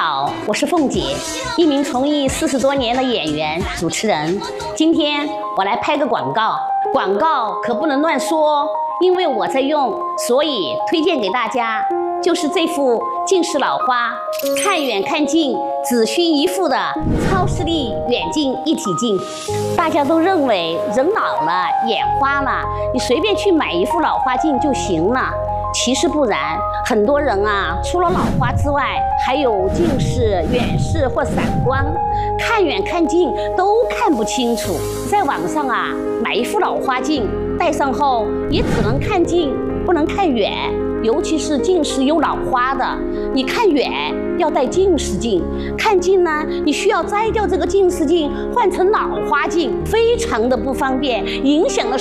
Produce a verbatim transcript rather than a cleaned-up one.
好，我是凤姐，一名从艺四十多年的演员、主持人。今天我来拍个广告，广告可不能乱说，因为我在用，所以推荐给大家，就是这副近视老花，看远看近只需一副的超视力远近一体镜。大家都认为人老了、眼花了，你随便去买一副老花镜就行了。其实不然，很多人啊，除了老花之外，还有近视、远视或散光，看远看近都看不清楚。在网上啊，买一副老花镜，戴上后也只能看近，不能看远。尤其是近视有老花的，你看远要戴近视镜，看近呢，你需要摘掉这个近视镜，换成老花镜，非常的不方便，影响了